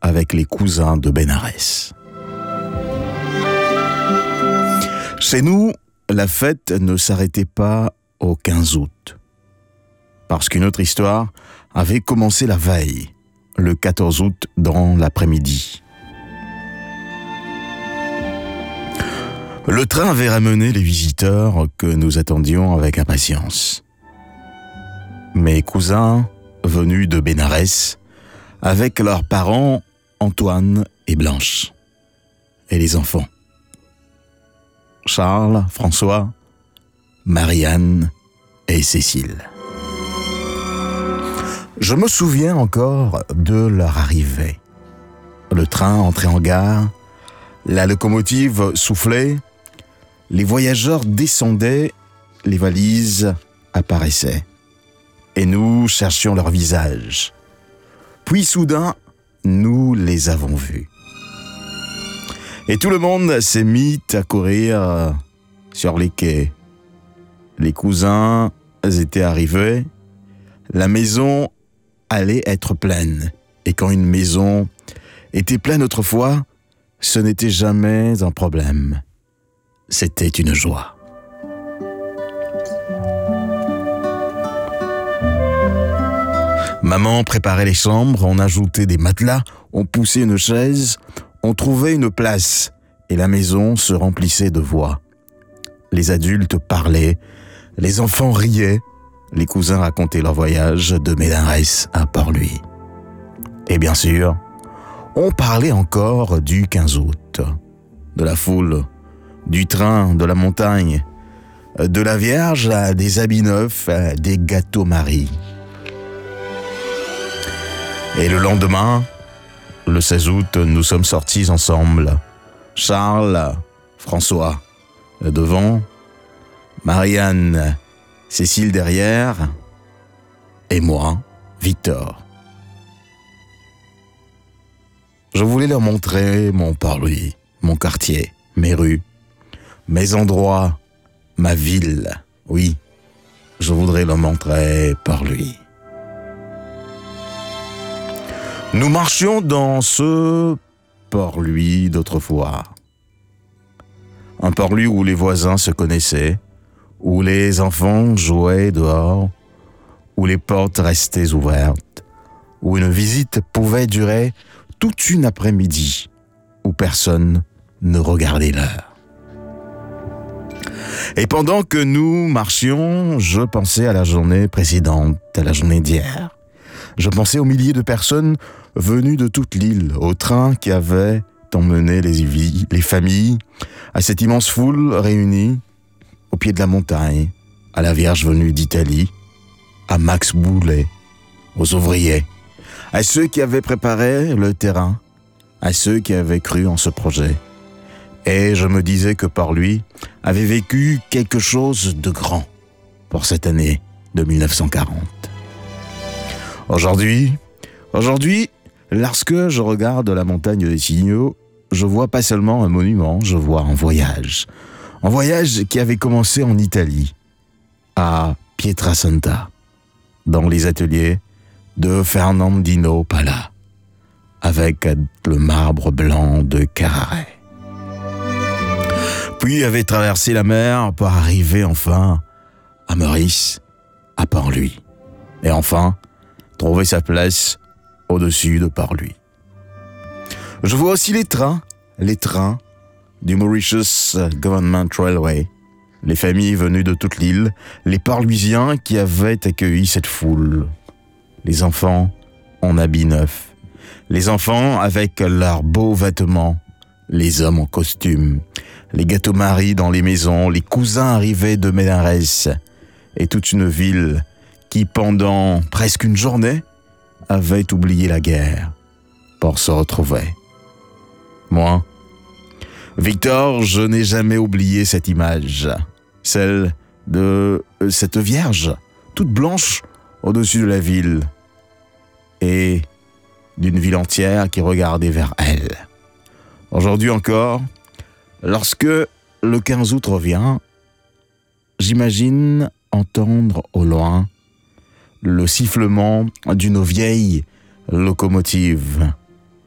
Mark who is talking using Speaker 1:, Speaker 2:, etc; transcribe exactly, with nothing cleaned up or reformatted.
Speaker 1: avec les cousins de Bénarès. Chez nous, la fête ne s'arrêtait pas au quinze août, parce qu'une autre histoire avait commencé la veille, le quatorze août dans l'après-midi. Le train avait ramené les visiteurs que nous attendions avec impatience. Mes cousins, venus de Bénarès, avec leurs parents Antoine et Blanche, et les enfants. Charles, François, Marianne et Cécile. Je me souviens encore de leur arrivée. Le train entrait en gare, la locomotive soufflait, les voyageurs descendaient, les valises apparaissaient. Et nous cherchions leur visage. Puis soudain, nous les avons vus. Et tout le monde s'est mis à courir sur les quais. Les cousins étaient arrivés. La maison allait être pleine. Et quand une maison était pleine autrefois, ce n'était jamais un problème. C'était une joie. Maman préparait les chambres, on ajoutait des matelas, on poussait une chaise, on trouvait une place et la maison se remplissait de voix. Les adultes parlaient, les enfants riaient, les cousins racontaient leur voyage de Bénarès à Port-Louis. Et bien sûr, on parlait encore du quinze août, de la foule, du train, de la montagne, de la Vierge, des habits neufs, des gâteaux Marie. Et le lendemain, le seize août, nous sommes sortis ensemble. Charles, François, devant, Marianne, Cécile derrière, et moi, Victor. Je voulais leur montrer mon Port-Louis, mon quartier, mes rues, mes endroits, ma ville. Oui, je voudrais leur montrer Port-Louis. Nous marchions dans ce Port-Louis d'autrefois. Un Port-Louis où les voisins se connaissaient, où les enfants jouaient dehors, où les portes restaient ouvertes, où une visite pouvait durer toute une après-midi, où personne ne regardait l'heure. Et pendant que nous marchions, je pensais à la journée précédente, à la journée d'hier. Je pensais aux milliers de personnes venues de toute l'île, au train qui avait emmené les, les familles, à cette immense foule réunie au pied de la montagne, à la Vierge venue d'Italie, à Max Boulet, aux ouvriers, à ceux qui avaient préparé le terrain, à ceux qui avaient cru en ce projet. Et je me disais que Port-Louis avait vécu quelque chose de grand pour cette année de mille neuf cent quarante. Aujourd'hui, aujourd'hui, lorsque je regarde la montagne des Signaux, je vois pas seulement un monument, je vois un voyage. Un voyage qui avait commencé en Italie, à Pietrasanta, dans les ateliers de Fernandino Pala, avec le marbre blanc de Carrare. Puis avait traversé la mer pour arriver enfin à Maurice, à Port-Louis. Et enfin, trouver sa place au-dessus de Port-Louis. Je vois aussi les trains, les trains du Mauritius Government Railway, les familles venues de toute l'île, les Port-Louisiens qui avaient accueilli cette foule, les enfants en habits neufs, les enfants avec leurs beaux vêtements, les hommes en costume, les gâteaux Marie dans les maisons, les cousins arrivés de Bénarès, et toute une ville qui, pendant presque une journée, avait oublié la guerre pour se retrouver. Moi, Victor, je n'ai jamais oublié cette image, celle de cette Vierge, toute blanche au-dessus de la ville, et d'une ville entière qui regardait vers elle. Aujourd'hui encore, lorsque le quinze août revient, j'imagine entendre au loin le sifflement d'une vieille locomotive